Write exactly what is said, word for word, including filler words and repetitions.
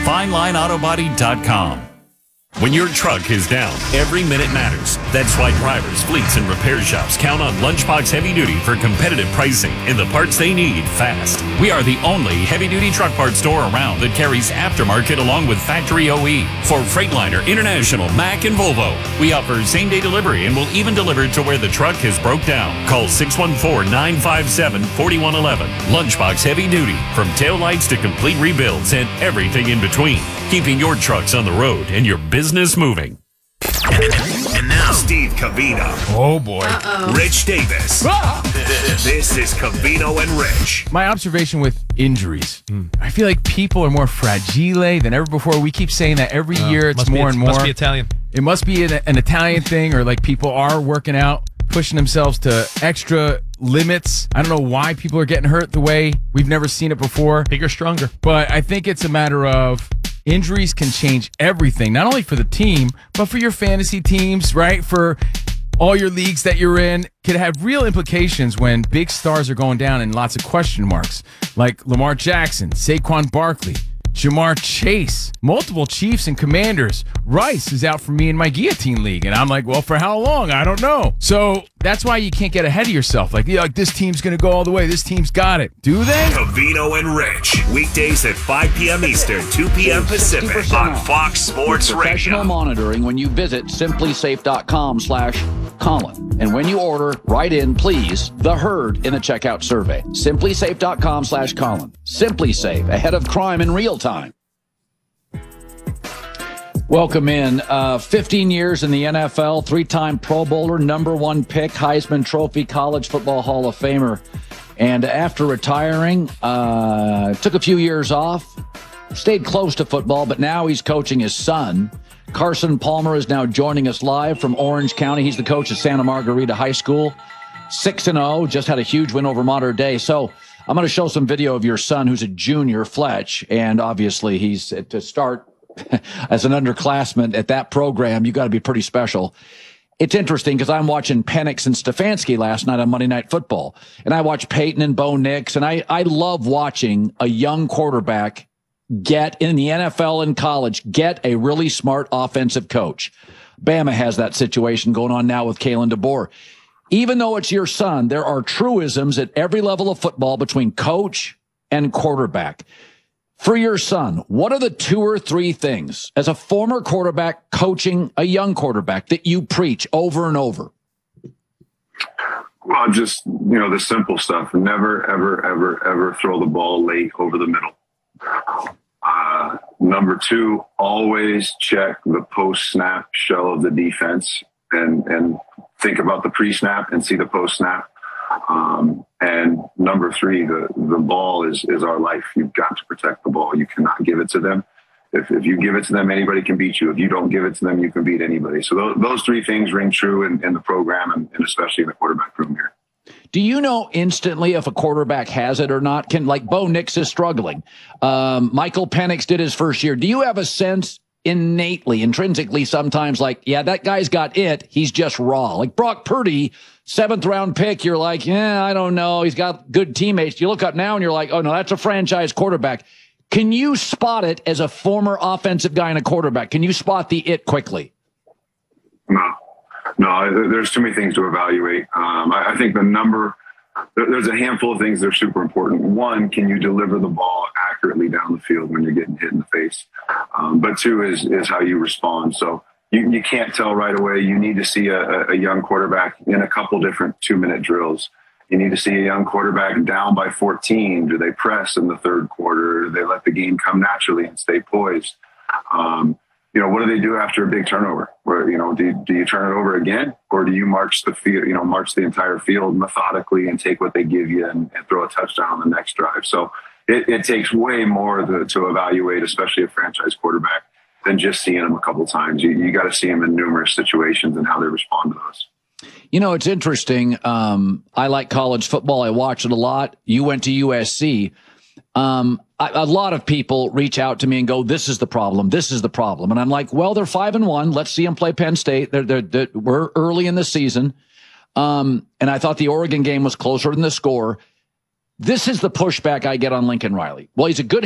fine line auto body dot com. When your truck is down, every minute matters. That's why drivers, fleets, and repair shops count on Lunchbox Heavy Duty for competitive pricing and the parts they need fast. We are the only heavy-duty truck parts store around that carries aftermarket along with factory O E. For Freightliner, International, Mack, and Volvo, we offer same-day delivery and will even deliver to where the truck has broke down. Call six one four, nine five seven, four one one one. Lunchbox Heavy Duty, from taillights to complete rebuilds and everything in between. Keeping your trucks on the road and your business moving. And now, Steve Covino. Oh, boy. Uh-oh. Rich Davis. Ah! This is Covino and Rich. My observation with injuries, mm. I feel like people are more fragile than ever before. We keep saying that every uh, year. It's must more be, and more. Must be Italian. It must be an, an Italian thing, or like people are working out, pushing themselves to extra limits. I don't know why people are getting hurt the way we've never seen it before. Bigger, stronger. But I think it's a matter of injuries can change everything, not only for the team, but for your fantasy teams, right? For all your leagues that you're in, could have real implications when big stars are going down and lots of question marks, like Lamar Jackson, Saquon Barkley, Jamar Chase, multiple Chiefs and Commanders. Rice is out for me in my guillotine league, and I'm like, well, for how long? I don't know. So that's why you can't get ahead of yourself. Like, yeah, like this team's going to go all the way. This team's got it. Do they? Covino and Rich. Weekdays at five p.m. Eastern, two p.m. Pacific on Fox Sports Radio. Professional monitoring when you visit simplysafe.com slash Colin. And when you order, write in, please, the herd in the checkout survey. simplysafe.com slash Colin. Simply Safe, ahead of crime in real time. Welcome in. Uh, fifteen years in the N F L, three-time Pro Bowler, number one pick, Heisman Trophy, College Football Hall of Famer. And after retiring, uh, took a few years off, stayed close to football, but now he's coaching his son. Carson Palmer is now joining us live from Orange County. He's the coach of Santa Margarita High School. six and oh, just had a huge win over Mater Dei. So I'm going to show some video of your son, who's a junior, Fletch, and obviously he's to start as an underclassman at that program. You got to be pretty special. It's interesting because I'm watching Penix and Stefanski last night on Monday Night Football, and I watched Peyton and Bo Nix, and I, I love watching a young quarterback get in the N F L and college, get a really smart offensive coach. Bama has that situation going on now with Kalen DeBoer. Even though it's your son, there are truisms at every level of football between coach and quarterback. For your son, what are the two or three things as a former quarterback coaching a young quarterback that you preach over and over? Well, just, you know, the simple stuff. Never, ever, ever, ever throw the ball late over the middle. Uh, number two, always check the post-snap shell of the defense and, and think about the pre-snap and see the post-snap. Um, and number three, the, the ball is, is our life. You've got to protect the ball. You cannot give it to them. If, if you give it to them, anybody can beat you. If you don't give it to them, you can beat anybody. So those, those three things ring true in, in the program and, and especially in the quarterback room here. Do you know instantly if a quarterback has it or not? Can, like Bo Nix is struggling. Um, Michael Penix did his first year. Do you have a sense innately, intrinsically sometimes like, yeah, that guy's got it. He's just raw. Like Brock Purdy, seventh round pick. You're like, yeah, I don't know. He's got good teammates. You look up now and you're like, oh no, that's a franchise quarterback. Can you spot it as a former offensive guy and a quarterback? Can you spot the it quickly? No. No, there's too many things to evaluate. Um, I, I think the number, there, there's a handful of things that are super important. One, can you deliver the ball accurately down the field when you're getting hit in the face? Um, but two is is how you respond. So you, you can't tell right away. You need to see a, a young quarterback in a couple different two-minute drills. You need to see a young quarterback down by fourteen. Do they press in the third quarter? Do they let the game come naturally and stay poised? Um, You know, what do they do after a big turnover? Where, you know, do you, do you turn it over again, or do you march the field, you know, march the entire field methodically and take what they give you and, and throw a touchdown on the next drive? So it, it takes way more to, to evaluate, especially a franchise quarterback, than just seeing them a couple times. You, you got to see them in numerous situations and how they respond to those. You know, it's interesting. Um, I like college football. I watch it a lot. You went to U S C. Um, I, a lot of people reach out to me and go, this is the problem. This is the problem. And I'm like, well, they're five and one. Let's see them play Penn State. They're, they're, they're, we're early in the season. Um, and I thought the Oregon game was closer than the score. This is the pushback I get on Lincoln Riley. Well, he's a good